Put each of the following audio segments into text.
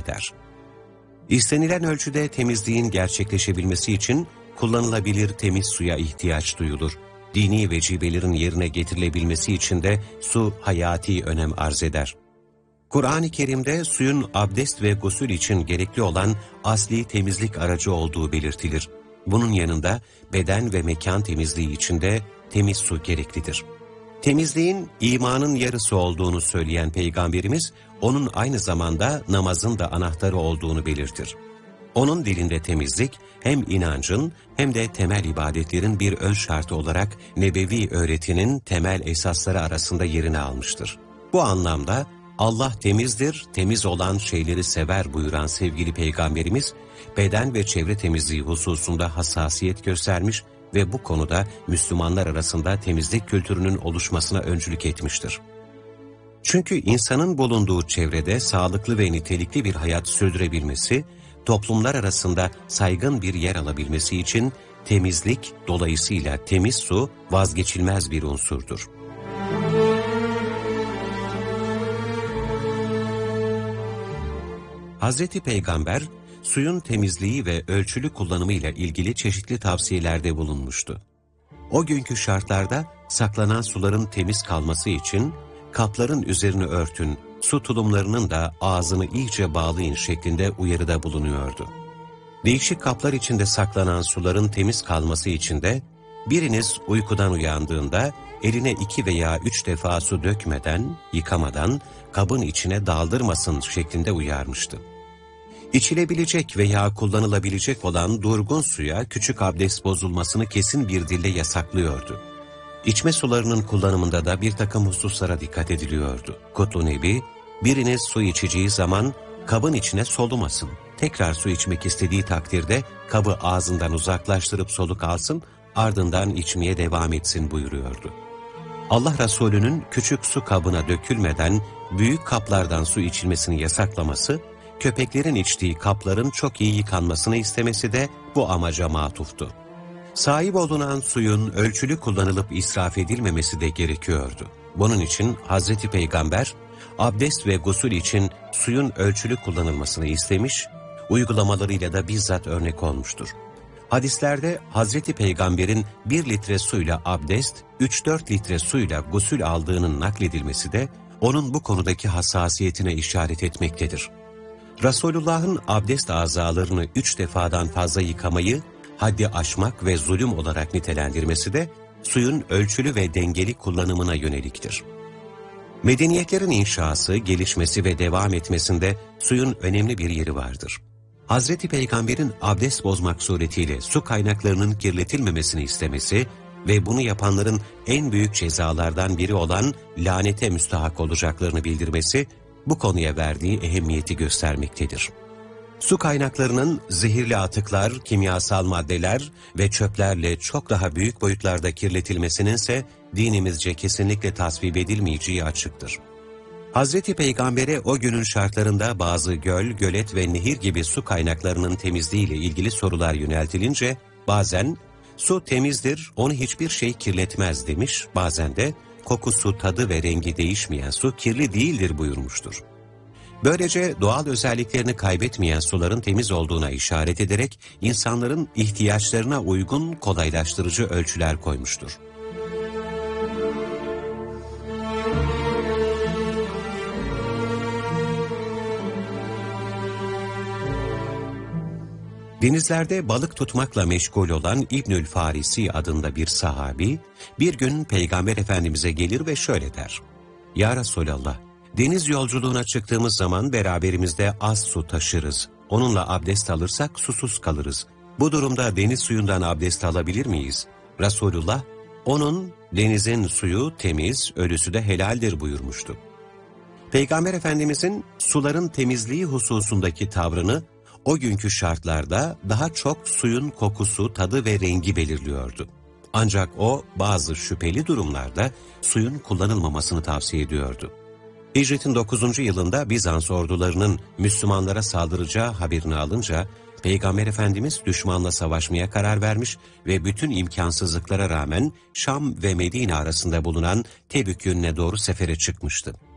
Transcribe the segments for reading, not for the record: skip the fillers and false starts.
eder. İstenilen ölçüde temizliğin gerçekleşebilmesi için kullanılabilir temiz suya ihtiyaç duyulur. Dini vecibelerin yerine getirilebilmesi için de su hayati önem arz eder. Kur'an-ı Kerim'de suyun abdest ve gusül için gerekli olan asli temizlik aracı olduğu belirtilir. Bunun yanında beden ve mekan temizliği için de temiz su gereklidir. Temizliğin imanın yarısı olduğunu söyleyen Peygamberimiz, onun aynı zamanda namazın da anahtarı olduğunu belirtir. Onun dilinde temizlik, hem inancın hem de temel ibadetlerin bir ön şartı olarak nebevi öğretinin temel esasları arasında yerini almıştır. Bu anlamda Allah temizdir, temiz olan şeyleri sever buyuran sevgili Peygamberimiz, beden ve çevre temizliği hususunda hassasiyet göstermiş ve bu konuda Müslümanlar arasında temizlik kültürünün oluşmasına öncülük etmiştir. Çünkü insanın bulunduğu çevrede sağlıklı ve nitelikli bir hayat sürdürebilmesi, toplumlar arasında saygın bir yer alabilmesi için temizlik, dolayısıyla temiz su vazgeçilmez bir unsurdur. Hazreti Peygamber, suyun temizliği ve ölçülü kullanımıyla ilgili çeşitli tavsiyelerde bulunmuştu. O günkü şartlarda saklanan suların temiz kalması için kapların üzerini örtün, su tulumlarının da ağzını iyice bağlayın şeklinde uyarıda bulunuyordu. Değişik kaplar içinde saklanan suların temiz kalması için de biriniz uykudan uyandığında eline 2 veya 3 defa su dökmeden, yıkamadan kabın içine daldırmasın şeklinde uyarmıştı. İçilebilecek veya kullanılabilecek olan durgun suya küçük abdest bozulmasını kesin bir dille yasaklıyordu. İçme sularının kullanımında da bir takım hususlara dikkat ediliyordu. Kutlu Nebi, biriniz su içeceği zaman kabın içine solumasın. Tekrar su içmek istediği takdirde kabı ağzından uzaklaştırıp soluk alsın, ardından içmeye devam etsin buyuruyordu. Allah Resulü'nün küçük su kabına dökülmeden büyük kaplardan su içilmesini yasaklaması, köpeklerin içtiği kapların çok iyi yıkanmasını istemesi de bu amaca matuftu. Sahip olunan suyun ölçülü kullanılıp israf edilmemesi de gerekiyordu. Bunun için Hazreti Peygamber, abdest ve gusül için suyun ölçülü kullanılmasını istemiş, uygulamalarıyla da bizzat örnek olmuştur. Hadislerde Hazreti Peygamber'in 1 litre suyla abdest, 3-4 litre suyla gusül aldığının nakledilmesi de onun bu konudaki hassasiyetine işaret etmektedir. Resulullah'ın abdest azalarını 3 defadan fazla yıkamayı haddi aşmak ve zulüm olarak nitelendirmesi de suyun ölçülü ve dengeli kullanımına yöneliktir. Medeniyetlerin inşası, gelişmesi ve devam etmesinde suyun önemli bir yeri vardır. Hazreti Peygamber'in abdest bozmak suretiyle su kaynaklarının kirletilmemesini istemesi ve bunu yapanların en büyük cezalardan biri olan lanete müstahak olacaklarını bildirmesi, bu konuya verdiği ehemmiyeti göstermektedir. Su kaynaklarının zehirli atıklar, kimyasal maddeler ve çöplerle çok daha büyük boyutlarda kirletilmesinin ise dinimizce kesinlikle tasvip edilmeyeceği açıktır. Hazreti Peygamber'e o günün şartlarında bazı göl, gölet ve nehir gibi su kaynaklarının temizliğiyle ilgili sorular yöneltilince bazen su temizdir, onu hiçbir şey kirletmez demiş, bazen de kokusu, tadı ve rengi değişmeyen su kirli değildir buyurmuştur. Böylece doğal özelliklerini kaybetmeyen suların temiz olduğuna işaret ederek insanların ihtiyaçlarına uygun kolaylaştırıcı ölçüler koymuştur. Denizlerde balık tutmakla meşgul olan İbnül Farisi adında bir sahabi, bir gün Peygamber Efendimiz'e gelir ve şöyle der: "Ya Resulallah, deniz yolculuğuna çıktığımız zaman beraberimizde az su taşırız. Onunla abdest alırsak susuz kalırız. Bu durumda deniz suyundan abdest alabilir miyiz?" Resulullah, onun denizin suyu temiz, ölüsü de helaldir buyurmuştu. Peygamber Efendimiz'in suların temizliği hususundaki tavrını o günkü şartlarda daha çok suyun kokusu, tadı ve rengi belirliyordu. Ancak o bazı şüpheli durumlarda suyun kullanılmamasını tavsiye ediyordu. Hicretin 9. yılında Bizans ordularının Müslümanlara saldıracağı haberini alınca Peygamber Efendimiz düşmanla savaşmaya karar vermiş ve bütün imkansızlıklara rağmen Şam ve Medine arasında bulunan Tebük yönüne doğru sefere çıkmıştı.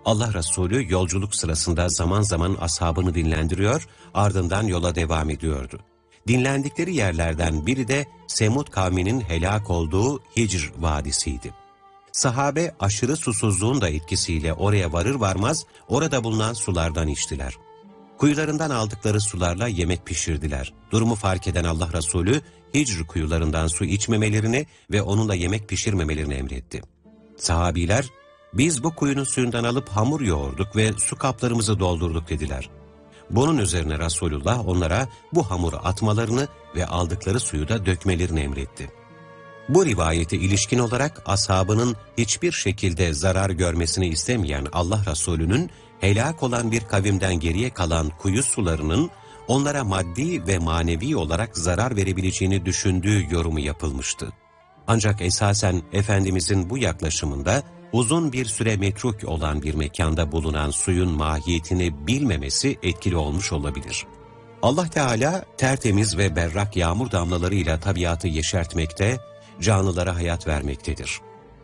Allah Resulü yolculuk sırasında zaman zaman ashabını dinlendiriyor, ardından yola devam ediyordu. Dinlendikleri yerlerden biri de Semud kavminin helak olduğu Hicr Vadisi'ydi. Sahabe aşırı susuzluğun da etkisiyle oraya varır varmaz orada bulunan sulardan içtiler. Kuyularından aldıkları sularla yemek pişirdiler. Durumu fark eden Allah Resulü Hicr kuyularından su içmemelerini ve onunla yemek pişirmemelerini emretti. Sahabiler, biz bu kuyunun suyundan alıp hamur yoğurduk ve su kaplarımızı doldurduk dediler. Bunun üzerine Resulullah onlara bu hamuru atmalarını ve aldıkları suyu da dökmelerini emretti. Bu rivayete ilişkin olarak ashabının hiçbir şekilde zarar görmesini istemeyen Allah Resulü'nün helak olan bir kavimden geriye kalan kuyu sularının onlara maddi ve manevi olarak zarar verebileceğini düşündüğü yorumu yapılmıştı. Ancak esasen Efendimizin bu yaklaşımında uzun bir süre metruk olan bir mekanda bulunan suyun mahiyetini bilmemesi etkili olmuş olabilir. Allah Teala tertemiz ve berrak yağmur damlalarıyla tabiatı yeşertmekte, canlılara hayat vermektedir.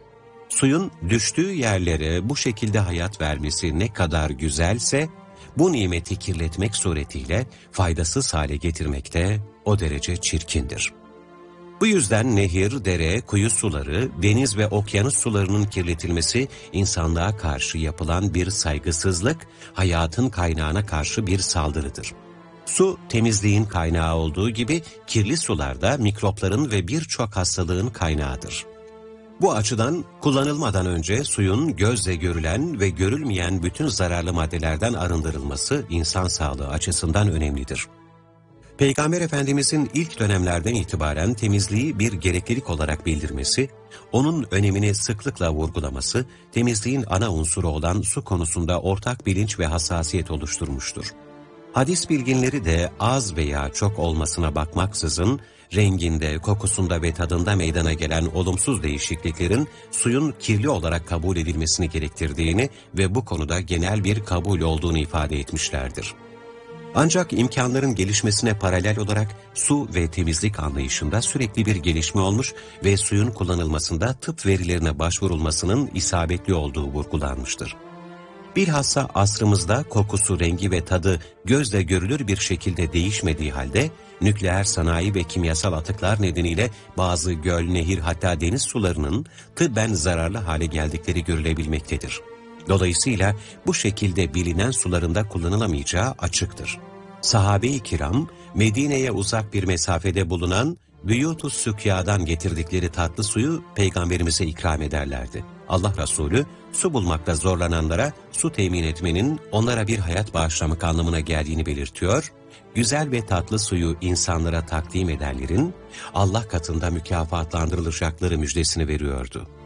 Suyun düştüğü yerlere bu şekilde hayat vermesi ne kadar güzelse, bu nimeti kirletmek suretiyle faydasız hale getirmekte o derece çirkindir. Bu yüzden nehir, dere, kuyu suları, deniz ve okyanus sularının kirletilmesi insanlığa karşı yapılan bir saygısızlık, hayatın kaynağına karşı bir saldırıdır. Su, temizliğin kaynağı olduğu gibi kirli sularda mikropların ve birçok hastalığın kaynağıdır. Bu açıdan kullanılmadan önce suyun gözle görülen ve görülmeyen bütün zararlı maddelerden arındırılması insan sağlığı açısından önemlidir. Peygamber Efendimizin ilk dönemlerden itibaren temizliği bir gereklilik olarak bildirmesi, onun önemini sıklıkla vurgulaması, temizliğin ana unsuru olan su konusunda ortak bilinç ve hassasiyet oluşturmuştur. Hadis bilginleri de az veya çok olmasına bakmaksızın, renginde, kokusunda ve tadında meydana gelen olumsuz değişikliklerin suyun kirli olarak kabul edilmesini gerektirdiğini ve bu konuda genel bir kabul olduğunu ifade etmişlerdir. Ancak imkanların gelişmesine paralel olarak su ve temizlik anlayışında sürekli bir gelişme olmuş ve suyun kullanılmasında tıp verilerine başvurulmasının isabetli olduğu vurgulanmıştır. Bilhassa asrımızda kokusu, rengi ve tadı gözle görülür bir şekilde değişmediği halde, nükleer sanayi ve kimyasal atıklar nedeniyle bazı göl, nehir hatta deniz sularının tıbben zararlı hale geldikleri görülebilmektedir. Dolayısıyla bu şekilde bilinen sularında kullanılamayacağı açıktır. Sahabe-i kiram, Medine'ye uzak bir mesafede bulunan Büyut-u Sükya'dan getirdikleri tatlı suyu Peygamberimize ikram ederlerdi. Allah Resulü, su bulmakta zorlananlara su temin etmenin onlara bir hayat bağışlamak anlamına geldiğini belirtiyor, güzel ve tatlı suyu insanlara takdim edenlerin Allah katında mükafatlandırılacakları müjdesini veriyordu.